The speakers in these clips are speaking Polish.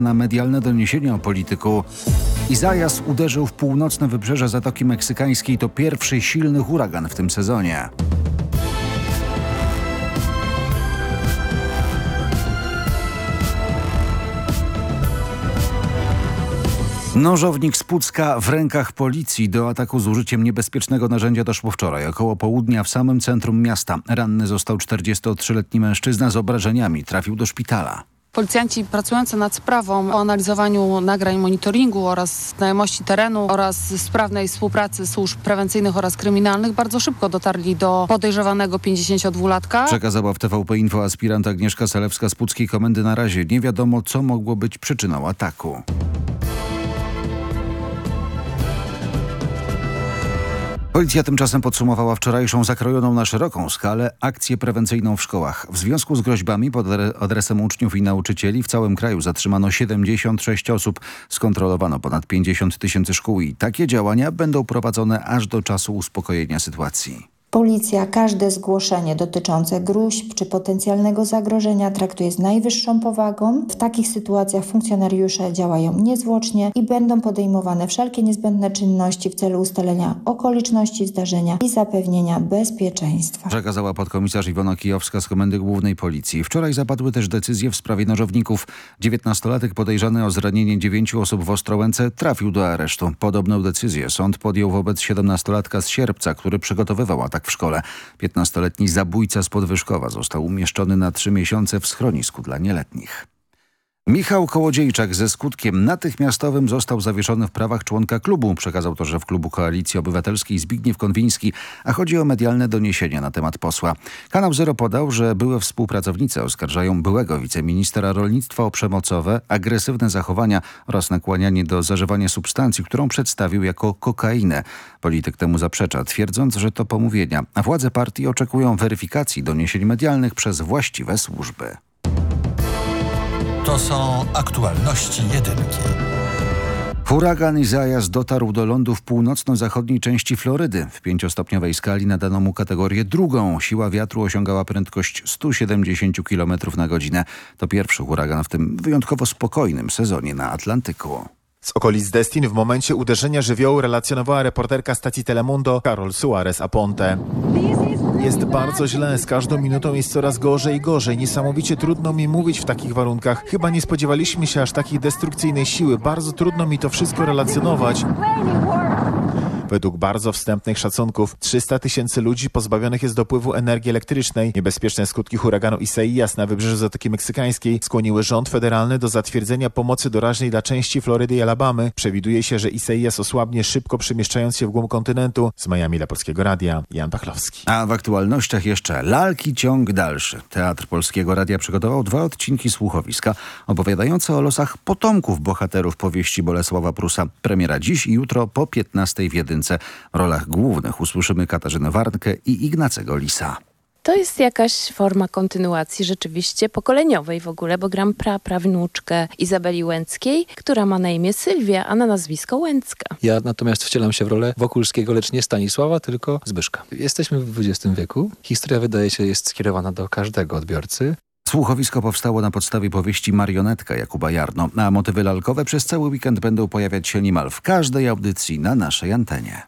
Na medialne doniesienia o polityku. Izajas uderzył w północne wybrzeże Zatoki Meksykańskiej. To pierwszy silny huragan w tym sezonie. Nożownik z Pucka w rękach policji. Do ataku z użyciem niebezpiecznego narzędzia doszło wczoraj około południa w samym centrum miasta. Ranny został 43-letni mężczyzna z obrażeniami. Trafił do szpitala. Policjanci pracujący nad sprawą o analizowaniu nagrań monitoringu oraz znajomości terenu oraz sprawnej współpracy służb prewencyjnych oraz kryminalnych bardzo szybko dotarli do podejrzewanego 52-latka. Przekazała w TVP Info aspirant Agnieszka Salewska z Puckiej Komendy. Na razie nie wiadomo, co mogło być przyczyną ataku. Policja tymczasem podsumowała wczorajszą zakrojoną na szeroką skalę akcję prewencyjną w szkołach. W związku z groźbami pod adresem uczniów i nauczycieli w całym kraju zatrzymano 76 osób. Skontrolowano ponad 50 000 szkół i takie działania będą prowadzone aż do czasu uspokojenia sytuacji. Policja każde zgłoszenie dotyczące gróźb czy potencjalnego zagrożenia traktuje z najwyższą powagą. W takich sytuacjach funkcjonariusze działają niezwłocznie i będą podejmowane wszelkie niezbędne czynności w celu ustalenia okoliczności zdarzenia i zapewnienia bezpieczeństwa. Przekazała podkomisarz Iwona Kijowska z Komendy Głównej Policji. Wczoraj zapadły też decyzje w sprawie nożowników. 19-latek podejrzany o zranienie 9 osób w Ostrołęce trafił do aresztu. Podobną decyzję sąd podjął wobec 17-latka z Sierpca, który przygotowywał atak w szkole. 15-letni zabójca z Podwyżkowa został umieszczony na 3 miesiące w schronisku dla nieletnich. Michał Kołodziejczak ze skutkiem natychmiastowym został zawieszony w prawach członka klubu. Przekazał to szef klubu Koalicji Obywatelskiej Zbigniew Konwiński, a chodzi o medialne doniesienia na temat posła. Kanał Zero podał, że były współpracownicy oskarżają byłego wiceministra rolnictwa o przemocowe, agresywne zachowania oraz nakłanianie do zażywania substancji, którą przedstawił jako kokainę. Polityk temu zaprzecza, twierdząc, że to pomówienia, a władze partii oczekują weryfikacji doniesień medialnych przez właściwe służby. To są aktualności jedynki. Huragan Izajas dotarł do lądu w północno-zachodniej części Florydy. W 5-stopniowej skali nadano mu kategorię drugą. Siła wiatru osiągała prędkość 170 km na godzinę. To pierwszy huragan w tym wyjątkowo spokojnym sezonie na Atlantyku. Z okolic Destin w momencie uderzenia żywiołu relacjonowała reporterka stacji Telemundo Carol Suarez Aponte. Jest bardzo źle, z każdą minutą jest coraz gorzej i gorzej. Niesamowicie trudno mi mówić w takich warunkach. Chyba nie spodziewaliśmy się aż takiej destrukcyjnej siły. Bardzo trudno mi to wszystko relacjonować. Według bardzo wstępnych szacunków 300 000 ludzi pozbawionych jest dopływu energii elektrycznej. Niebezpieczne skutki huraganu Isaias na wybrzeżu Zatoki Meksykańskiej skłoniły rząd federalny do zatwierdzenia pomocy doraźnej dla części Florydy i Alabamy. Przewiduje się, że Isaias osłabnie szybko przemieszczając się w głąb kontynentu. Z Miami dla Polskiego Radia, Jan Pachlowski. A w aktualnościach jeszcze lalki ciąg dalszy. Teatr Polskiego Radia przygotował 2 odcinki słuchowiska opowiadające o losach potomków bohaterów powieści Bolesława Prusa. Premiera dziś i jutro po 15:00 w Jedynce. W rolach głównych usłyszymy Katarzynę Warnkę i Ignacego Lisa. To jest jakaś forma kontynuacji rzeczywiście pokoleniowej w ogóle, bo gram prawnuczkę Izabeli Łęckiej, która ma na imię Sylwia, a na nazwisko Łęcka. Ja natomiast wcielam się w rolę Wokulskiego, lecz nie Stanisława, tylko Zbyszka. Jesteśmy w XX wieku. Historia, wydaje się, jest skierowana do każdego odbiorcy. Słuchowisko powstało na podstawie powieści Marionetka Jakuba Jarno, a motywy lalkowe przez cały weekend będą pojawiać się niemal w każdej audycji na naszej antenie.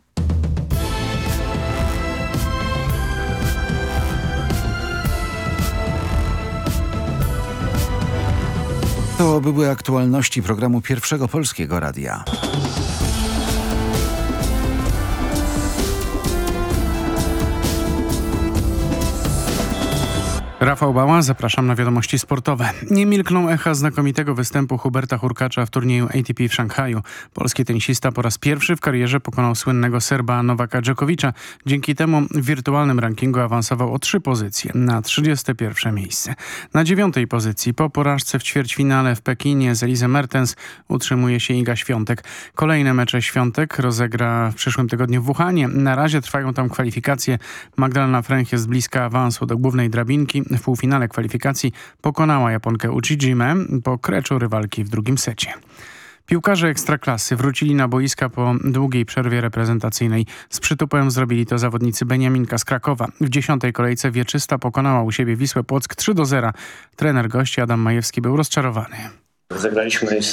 To były aktualności programu Pierwszego Polskiego Radia. Rafał Bała, zapraszam na wiadomości sportowe. Nie milkną echa znakomitego występu Huberta Hurkacza w turnieju ATP w Szanghaju. Polski tenisista po raz pierwszy w karierze pokonał słynnego Serba Nowaka Dżokowicza. Dzięki temu w wirtualnym rankingu awansował o 3 pozycje na 31 miejsce. Na 9 pozycji po porażce w ćwierćfinale w Pekinie z Elizę Mertens utrzymuje się Iga Świątek. Kolejne mecze Świątek rozegra w przyszłym tygodniu w Wuhanie. Na razie trwają tam kwalifikacje. Magdalena Fręch jest bliska awansu do głównej drabinki. W półfinale kwalifikacji pokonała Japonkę Uchijimę po kreczu rywalki w drugim secie. Piłkarze Ekstraklasy wrócili na boiska po długiej przerwie reprezentacyjnej. Z przytupem zrobili to zawodnicy Beniaminka z Krakowa. W 10. kolejce Wieczysta pokonała u siebie Wisłę Płock 3-0. Trener gości Adam Majewski był rozczarowany. Zagraliśmy